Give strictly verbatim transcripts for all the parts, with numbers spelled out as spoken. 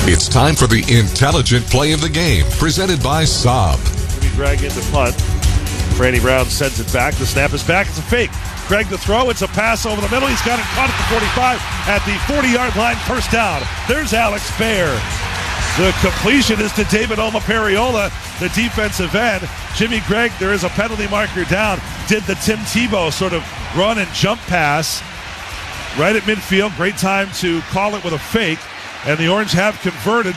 It's time for the intelligent play of the game, presented by Saab. Jimmy Gregg in the punt. Franny Brown sends it back. The snap is back. It's a fake. Gregg the throw. It's a pass over the middle. He's got it caught at the forty-five at the forty-yard line. First down. There's Alex Fair. The completion is to David Omaperiola, the defensive end. Jimmy Gregg, there is a penalty marker down. Did the Tim Tebow sort of run and jump pass right at midfield. Great time to call it with a fake. And the Orange have converted.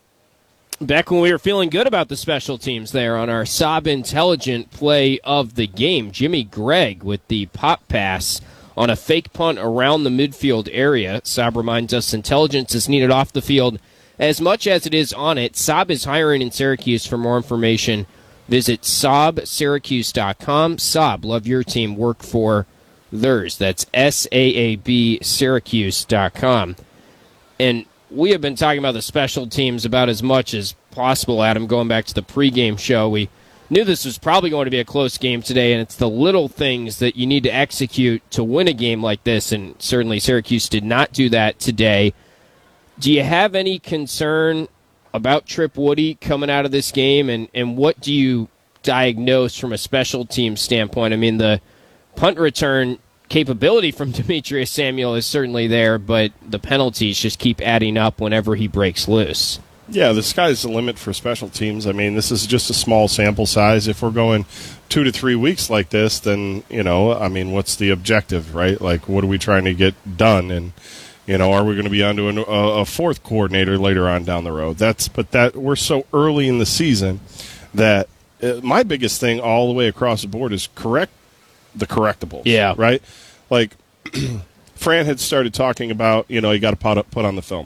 Back when we were feeling good about the special teams there on our Saab Intelligent play of the game, Jimmy Gregg with the pop pass on a fake punt around the midfield area. Saab reminds us intelligence is needed off the field as much as it is on it. Saab is hiring in Syracuse. For more information, visit saab syracuse dot com. Saab, love your team, work for theirs. That's S A A B Syracuse dot com. And we have been talking about the special teams about as much as possible, Adam, going back to the pregame show. We knew this was probably going to be a close game today, and it's the little things that you need to execute to win a game like this, and certainly Syracuse did not do that today. Do you have any concern about Trip Woody coming out of this game, and, and what do you diagnose from a special team standpoint? I mean, the punt return capability from Demetrius Samuel is certainly there, but the penalties just keep adding up whenever he breaks loose. Yeah, the sky's the limit for special teams. I mean, this is just a small sample size. If we're going two to three weeks like this, then, you know, I mean, what's the objective, right? Like, what are we trying to get done? And, you know, are we going to be on to an, a, a fourth coordinator later on down the road? That's, but that we're so early in the season that uh, my biggest thing all the way across the board is correct the correctables. Yeah. Right? Like, Fran had started talking about, you know, you got to put, put on the film.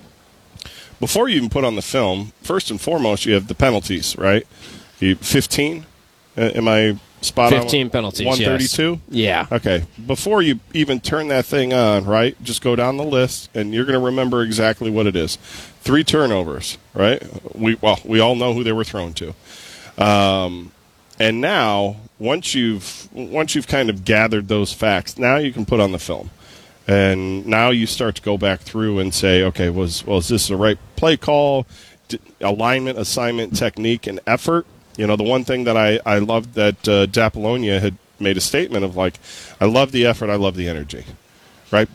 Before you even put on the film, first and foremost, you have the penalties, right? You, fifteen? Uh, am I spot fifteen on? fifteen penalties, one thirty-two? Yes. Yeah. Okay. Before you even turn that thing on, right, just go down the list, and you're going to remember exactly what it is. Three turnovers, right? We Well, we all know who they were thrown to. Um, and now, once you've once you've kind of gathered those facts, now you can put on the film. And now you start to go back through and say, okay, was well, is this the right play call, D- alignment, assignment, technique, and effort? You know, the one thing that I, I loved that uh, D'Apollonia had made a statement of, like, I love the effort, I love the energy, right?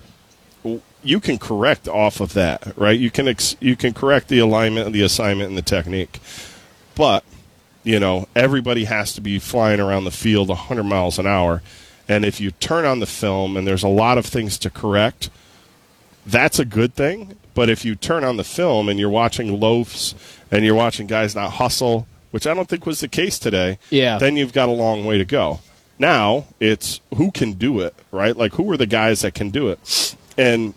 You can correct off of that, right? You can ex- you can correct the alignment, the assignment, and the technique. But, you know, everybody has to be flying around the field one hundred miles an hour. And if you turn on the film and there's a lot of things to correct, that's a good thing. But if you turn on the film and you're watching loafs and you're watching guys not hustle, which I don't think was the case today, yeah, then you've got a long way to go. Now it's who can do it, right? Like, who are the guys that can do it? And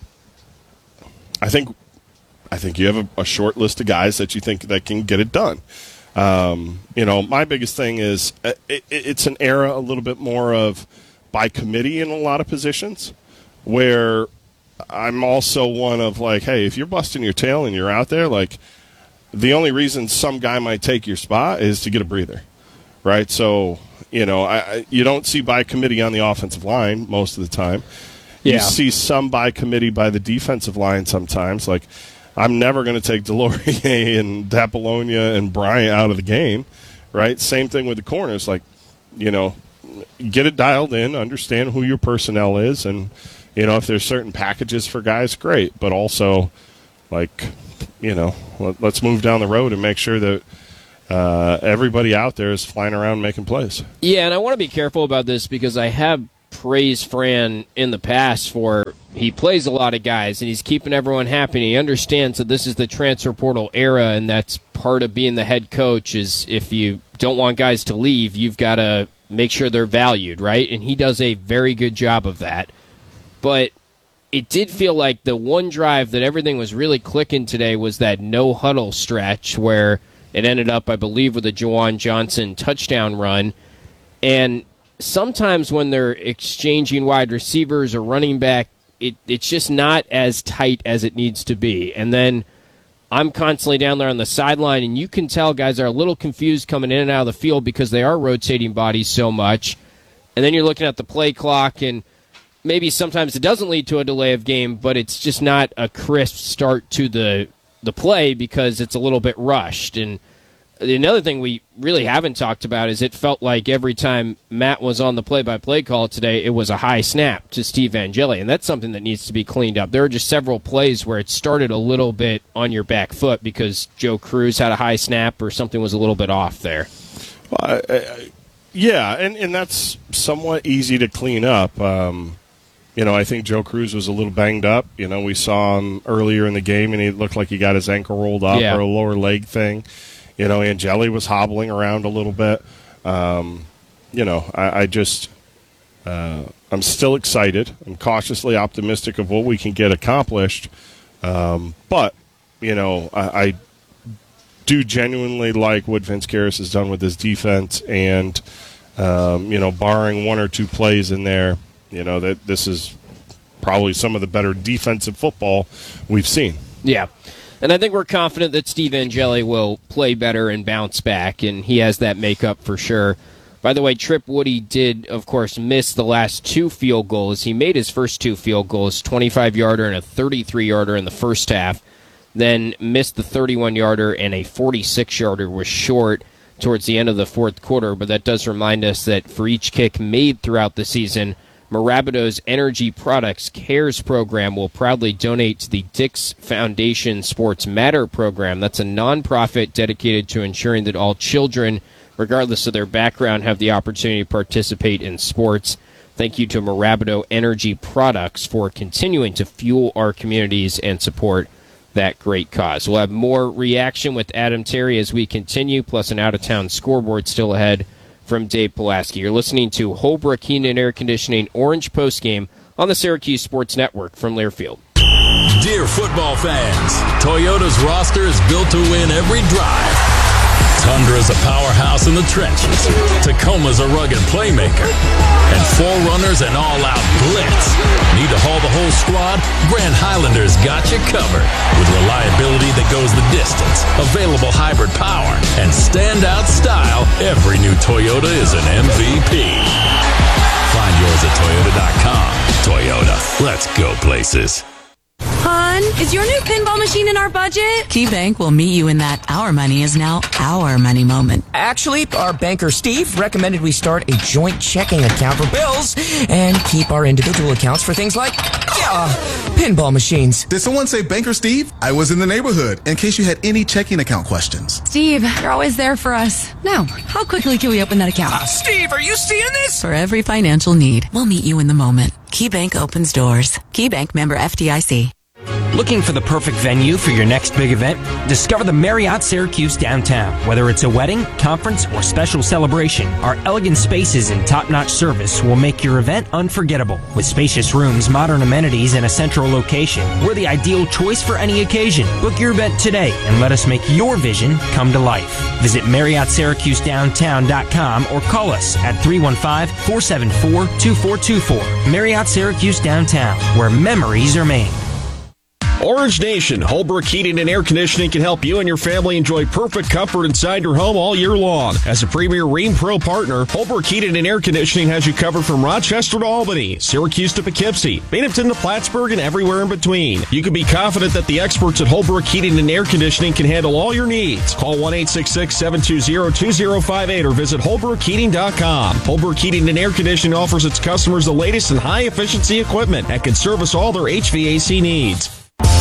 I think I think you have a, a short list of guys that you think that can get it done. Um, you know, my biggest thing is it, it, it's an era a little bit more of by committee in a lot of positions, where I'm also one of, like, hey, if you're busting your tail and you're out there, like, the only reason some guy might take your spot is to get a breather, right? So, you know, I, I, you don't see by committee on the offensive line most of the time. Yeah. You see some by committee by the defensive line sometimes. Like, I'm never going to take Delorier and D'Apollonia and Bryant out of the game, right? Same thing with the corners. Like, you know, get it dialed in, understand who your personnel is, and, you know, if there's certain packages for guys, great. But also, like, you know, let, let's move down the road and make sure that uh, everybody out there is flying around making plays. Yeah, and I want to be careful about this because I have praised Fran in the past for he plays a lot of guys and he's keeping everyone happy. And he understands that this is the transfer portal era, and that's part of being the head coach is if you don't want guys to leave, you've got to make sure they're valued, right? And he does a very good job of that. But it did feel like the one drive that everything was really clicking today was that no-huddle stretch where it ended up, I believe, with a Juwan Johnson touchdown run. And sometimes when they're exchanging wide receivers or running back, it, it's just not as tight as it needs to be. And then I'm constantly down there on the sideline, and you can tell guys are a little confused coming in and out of the field because they are rotating bodies so much. And then you're looking at the play clock, and maybe sometimes it doesn't lead to a delay of game, but it's just not a crisp start to the the play because it's a little bit rushed. And another thing we really haven't talked about is it felt like every time Matt was on the play-by-play call today, it was a high snap to Steve Angeli, and that's something that needs to be cleaned up. There are just several plays where it started a little bit on your back foot because Joe Cruz had a high snap or something was a little bit off there. Well, I, I, yeah, and, and that's somewhat easy to clean up. Um, you know, I think Joe Cruz was a little banged up. You know, we saw him earlier in the game, and he looked like he got his ankle rolled up Yeah. or a lower leg thing. You know, Angeli was hobbling around a little bit. Um, you know, I, I just, uh, I'm still excited. I'm cautiously optimistic of what we can get accomplished. Um, but, you know, I, I do genuinely like what Vince Karras has done with his defense. And, um, you know, barring one or two plays in there, you know, that this is probably some of the better defensive football we've seen. Yeah. And I think we're confident that Steve Angeli will play better and bounce back, and he has that makeup for sure. By the way, Trip Woody did, of course, miss the last two field goals. He made his first two field goals, twenty-five-yarder and a thirty-three-yarder in the first half, then missed the thirty-one-yarder and a forty-six-yarder was short towards the end of the fourth quarter. But that does remind us that for each kick made throughout the season, Marabido's Energy Products CARES program will proudly donate to the Dix Foundation Sports Matter program. That's a nonprofit dedicated to ensuring that all children, regardless of their background, have the opportunity to participate in sports. Thank you to Marabido Energy Products for continuing to fuel our communities and support that great cause. We'll have more reaction with Adam Terry as we continue, plus an out-of-town scoreboard still ahead from Dave Pulaski. You're listening to Holbrook Heating and Air Conditioning Orange Postgame on the Syracuse Sports Network from Learfield. Dear football fans, Toyota's roster is built to win every drive. Tundra's a powerhouse in the trenches. Tacoma's a rugged playmaker. And four runners and all-out blitz. Need to haul the whole squad? Grand Highlander's got you covered. With reliability that goes the distance, available hybrid power, and standout style, every new Toyota is an M V P. Find yours at Toyota dot com. Toyota, let's go places. Hon, is your new pinball machine in our budget? KeyBank will meet you in that our money is now our money moment. Actually, our banker Steve recommended we start a joint checking account for bills and keep our individual accounts for things like, yeah, pinball machines. Did someone say Banker Steve? I was in the neighborhood in case you had any checking account questions. Steve, you're always there for us. Now, how quickly can we open that account? Uh, Steve, are you seeing this? For every financial need, we'll meet you in the moment. KeyBank opens doors. KeyBank member F D I C. Looking for the perfect venue for your next big event? Discover the Marriott Syracuse downtown. Whether it's a wedding, conference, or special celebration, our elegant spaces and top-notch service will make your event unforgettable. With spacious rooms, modern amenities, and a central location, we're the ideal choice for any occasion. Book your event today and let us make your vision come to life. Visit Marriott Syracuse Downtown dot com or call us at three one five, four seven four, two four two four. Marriott Syracuse Downtown, where memories are made. Orange Nation, Holbrook Heating and Air Conditioning can help you and your family enjoy perfect comfort inside your home all year long. As a premier Rheem Pro partner, Holbrook Heating and Air Conditioning has you covered from Rochester to Albany, Syracuse to Poughkeepsie, Binghamton to Plattsburgh, and everywhere in between. You can be confident that the experts at Holbrook Heating and Air Conditioning can handle all your needs. Call one eight six six, seven two zero, two zero five eight or visit Holbrook Heating dot com. Holbrook Heating and Air Conditioning offers its customers the latest and high-efficiency equipment that can service all their H V A C needs.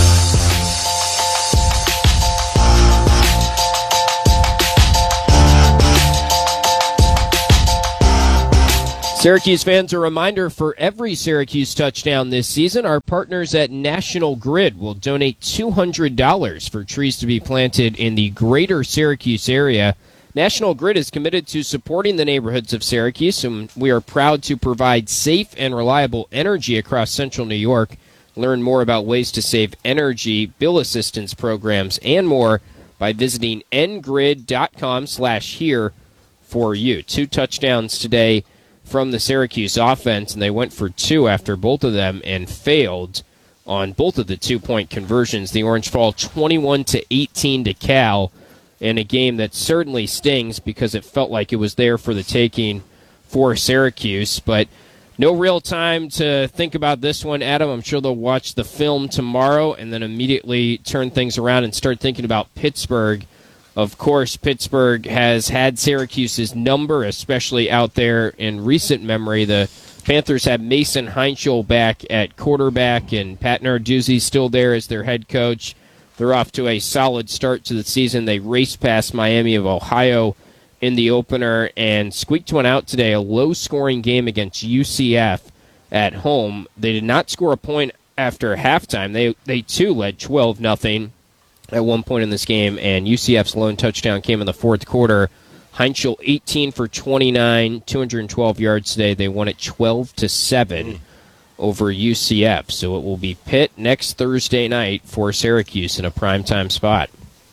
Syracuse fans, a reminder for every Syracuse touchdown this season, our partners at National Grid will donate two hundred dollars for trees to be planted in the greater Syracuse area. National Grid is committed to supporting the neighborhoods of Syracuse, and we are proud to provide safe and reliable energy across central New York. Learn more about ways to save energy, bill assistance programs, and more by visiting ngrid.com slash here for you. Two touchdowns today from the Syracuse offense, and they went for two after both of them and failed on both of the two-point conversions. The Orange fall twenty-one to eighteen to Cal in a game that certainly stings because it felt like it was there for the taking for Syracuse. But No real time to think about this one, Adam. I'm sure they'll watch the film tomorrow and then immediately turn things around and start thinking about Pittsburgh. Of course, Pittsburgh has had Syracuse's number, especially out there in recent memory. The Panthers have Mason Heinschel back at quarterback, and Pat Narduzzi still there as their head coach. They're off to a solid start to the season. They raced past Miami of Ohio in the opener and squeaked one out today, a low-scoring game against U C F at home. They did not score a point after halftime. They, they too, led twelve nothing at one point in this game, and U C F's lone touchdown came in the fourth quarter. Heinschel, eighteen for twenty-nine, two hundred twelve yards today. They won it twelve to seven over U C F. So it will be Pitt next Thursday night for Syracuse in a primetime spot.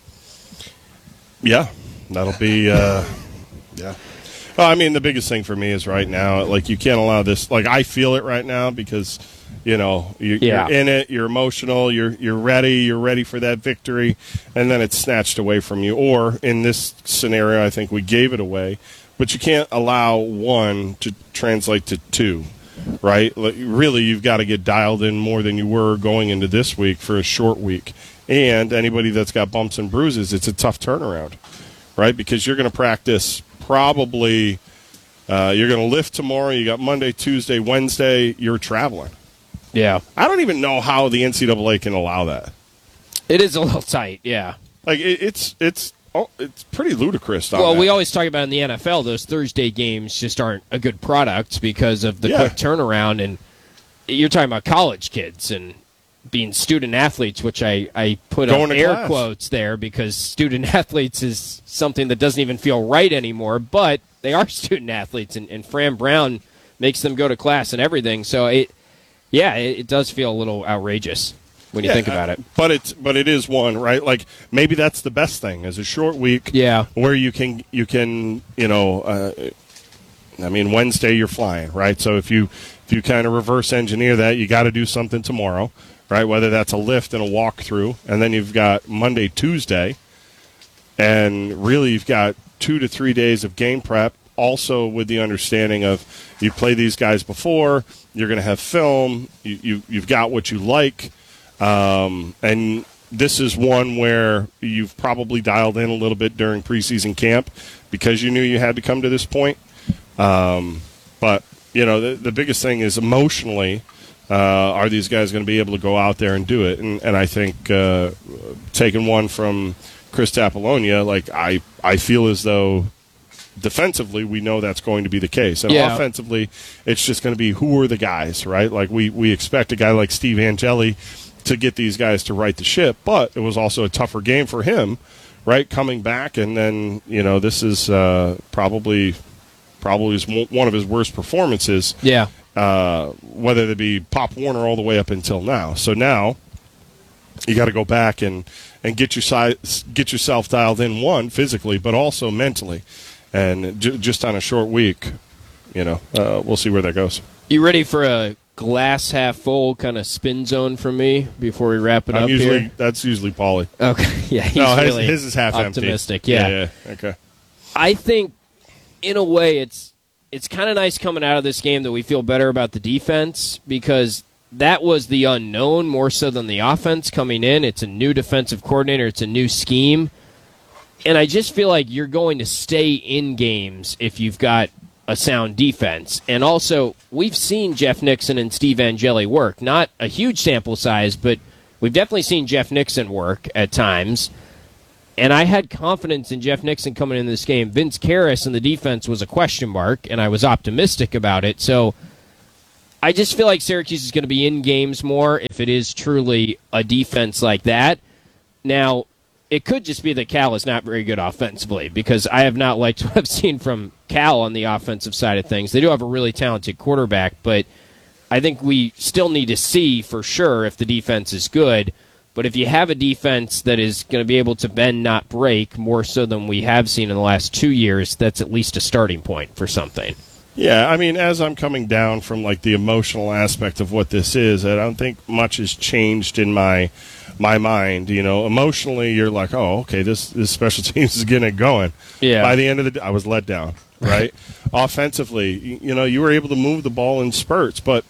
Yeah, that'll be, uh, yeah. Well, I mean, the biggest thing for me is right now, like, you can't allow this. Like, I feel it right now because, you know, you, Yeah. you're in it, you're emotional, you're you're ready, you're ready for that victory, and then it's snatched away from you. Or in this scenario, I think we gave it away, but you can't allow one to translate to two, right? Like, really, you've got to get dialed in more than you were going into this week for a short week. And anybody that's got bumps and bruises, it's a tough turnaround, right? Because you're going to practice probably, uh, you're going to lift tomorrow, you got Monday, Tuesday, Wednesday, you're traveling. Yeah. I don't even know how the N C double A can allow that. It is a little tight, yeah. Like, it, it's it's oh, it's pretty ludicrous. On Well, that. we always talk about in the N F L, those Thursday games just aren't a good product because of the Yeah. quick turnaround. And you're talking about college kids and being student athletes, which I, I put Going up to air class. quotes there because student athletes is something that doesn't even feel right anymore, but they are student athletes, and, and Fran Brown makes them go to class and everything. So, it, yeah, it, it does feel a little outrageous when you Yeah, think about it. But it's but it is one, right? Like, maybe that's the best thing is a short week, Yeah. where you can you can you know, uh, I mean, Wednesday you're flying, right? So if you if you kind of reverse engineer that, you got to do something tomorrow, right? Whether that's a lift and a walkthrough, and then you've got Monday, Tuesday, and really you've got two to three days of game prep. Also, with the understanding of you play these guys before, you're going to have film, you, you you've got what you like, um, and this is one where you've probably dialed in a little bit during preseason camp because you knew you had to come to this point. Um, but you know, the, the biggest thing is emotionally, uh, are these guys going to be able to go out there and do it? And, and I think uh, taking one from Chris Apollonia, like I I feel as though defensively, we know that's going to be the case. And Yeah. offensively, it's just going to be who are the guys, right? Like, we, we expect a guy like Steve Angeli to get these guys to right the ship, but it was also a tougher game for him, right, coming back. And then, you know, this is uh, probably probably is one of his worst performances, Yeah. uh, whether it be Pop Warner all the way up until now. So now you got to go back and, and get, your si- get yourself dialed in, one, physically, but also mentally. And j- just on a short week, you know, uh, we'll see where that goes. You ready for a glass half full kind of spin zone from me before we wrap it I'm up usually here? That's usually Paulie. Okay, yeah, he's no, his, really his is half optimistic. empty. Yeah. yeah, yeah. Okay. I think, in a way, it's it's kind of nice coming out of this game that we feel better about the defense because that was the unknown more so than the offense coming in. It's a new defensive coordinator. It's a new scheme. And I just feel like you're going to stay in games if you've got a sound defense. And also, we've seen Jeff Nixon and Steve Angeli work. Not a huge sample size, but we've definitely seen Jeff Nixon work at times. And I had confidence in Jeff Nixon coming into this game. Vince Karras in the defense was a question mark, and I was optimistic about it. So I just feel like Syracuse is going to be in games more if it is truly a defense like that. Now, it could just be that Cal is not very good offensively because I have not liked what I've seen from Cal on the offensive side of things. They do have a really talented quarterback, but I think we still need to see for sure if the defense is good. But if you have a defense that is going to be able to bend, not break, more so than we have seen in the last two years, that's at least a starting point for something. Yeah, I mean, as I'm coming down from, like, the emotional aspect of what this is, I don't think much has changed in my my mind. You know, emotionally, you're like, oh, okay, this, this special teams is getting it going. Yeah. By the end of the day, I was let down. right? Offensively, you know, you were able to move the ball in spurts, but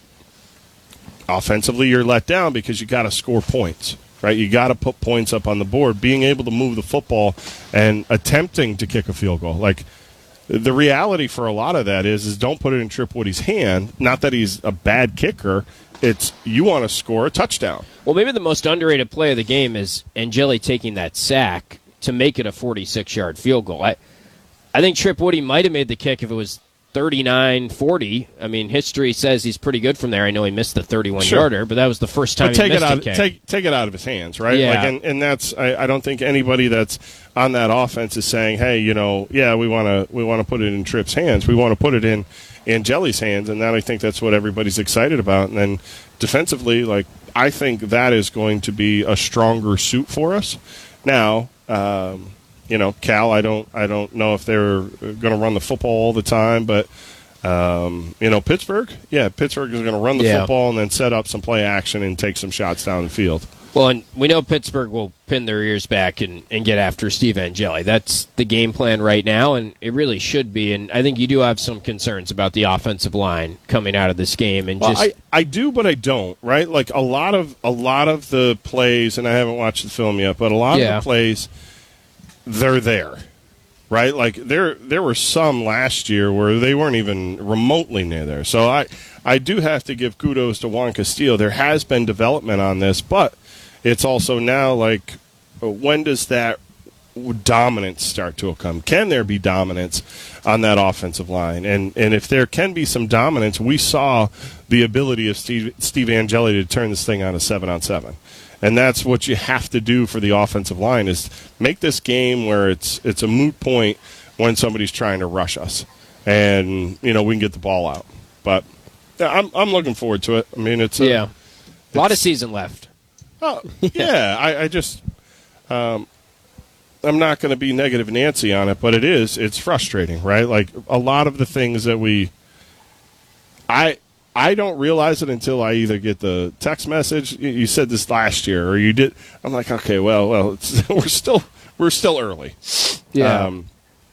offensively you're let down because you got to score points, right? You got to put points up on the board. Being able to move the football and attempting to kick a field goal, like the reality for a lot of that is, is don't put it in Trip Woody's hand. Not that he's a bad kicker. It's you want to score a touchdown. Well, maybe the most underrated play of the game is Angeli taking that sack to make it a forty-six-yard field goal. I, I think Trip Woody might have made the kick if it was thirty-nine forty. I mean, history says he's pretty good from there. I know he missed the thirty-one-yarder, sure. but that was the first time but he take missed it out, a kick. Take, take it out of his hands, right? Yeah. Like, and, and that's I, I don't think anybody that's on that offense is saying, hey, you know, yeah, we want to we want to put it in Tripp's hands. We want to put it in Angeli's hands, and then I think that's what everybody's excited about. And then defensively, like, I think that is going to be a stronger suit for us. Now, um, you know, Cal, I don't I don't know if they're going to run the football all the time, but Um, you know, Pittsburgh, yeah, Pittsburgh is going to run the yeah. football and then set up some play action and take some shots down the field. Well, and we know Pittsburgh will pin their ears back and, and get after Steve Angeli. That's the game plan right now, and it really should be. And I think you do have some concerns about the offensive line coming out of this game. And well, just I, I do, but I don't, right? Like a lot of a lot of the plays, and I haven't watched the film yet, but a lot yeah. of the plays, they're there. Right, like there, there were some last year where they weren't even remotely near there. So I, I do have to give kudos to Juan Castillo. There has been development on this, but it's also now like, when does that dominance start to come? Can there be dominance on that offensive line? And and if there can be some dominance, we saw the ability of Steve, Steve Angeli to turn this thing on a seven on seven. And that's what you have to do for the offensive line is make this game where it's it's a moot point when somebody's trying to rush us, and you know we can get the ball out. But yeah, I'm I'm looking forward to it. I mean, it's a, yeah, a lot of season left. Oh yeah, I, I just um, I'm not going to be negative Nancy on it, but it is it's frustrating, right? Like a lot of the things that we I. I don't realize it until I either get the text message. You said this last year, or you did. I'm like, okay, well, well, it's, we're still we're still early. Yeah. Um,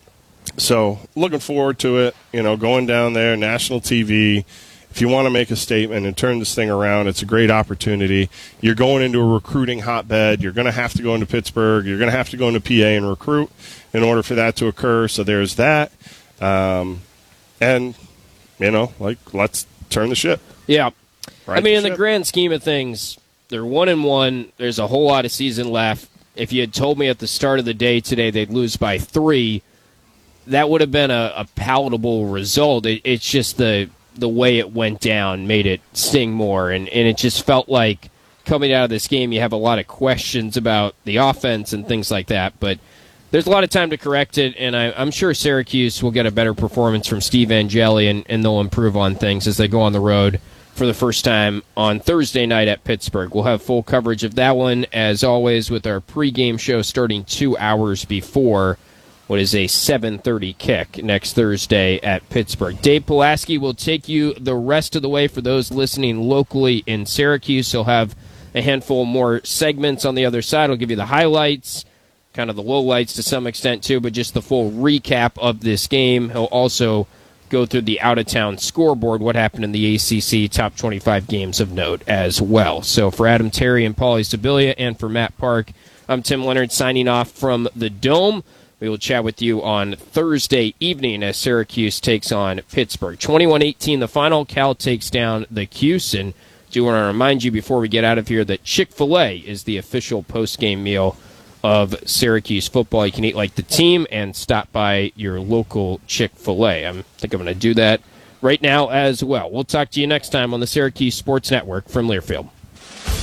so looking forward to it. You know, going down there, national T V. If you want to make a statement and turn this thing around, it's a great opportunity. You're going into a recruiting hotbed. You're going to have to go into Pittsburgh. You're going to have to go into P A and recruit in order for that to occur. So there's that. Um, and you know, like let's. Turn the ship. Yeah. Right I mean, the in ship. the grand scheme of things, they're one and one. There's a whole lot of season left. If you had told me at the start of the day today they'd lose by three, that would have been a, a palatable result. It, it's just the the way it went down made it sting more, and, and it just felt like coming out of this game you have a lot of questions about the offense and things like that, but there's a lot of time to correct it, and I, I'm sure Syracuse will get a better performance from Steve Angeli, and, and they'll improve on things as they go on the road for the first time on Thursday night at Pittsburgh. We'll have full coverage of that one, as always, with our pregame show starting two hours before what is a seven thirty kick next Thursday at Pittsburgh. Dave Pulaski will take you the rest of the way for those listening locally in Syracuse. He'll have a handful more segments on the other side. He'll give you the highlights, kind of the lowlights to some extent too, but just the full recap of this game. He'll also go through the out-of-town scoreboard, what happened in the A C C top twenty-five games of note as well. So for Adam Terry and Paulie Sibilia, and for Matt Park, I'm Tim Leonard signing off from the Dome. We will chat with you on Thursday evening as Syracuse takes on Pittsburgh. twenty-one eighteen the final. Cal takes down the Cuse. And do want to remind you before we get out of here that Chick-fil-A is the official post-game meal of Syracuse football. You can eat like the team and stop by your local Chick-fil-A. I think I'm going to do that right now as well. We'll talk to you next time on the Syracuse Sports Network from Learfield.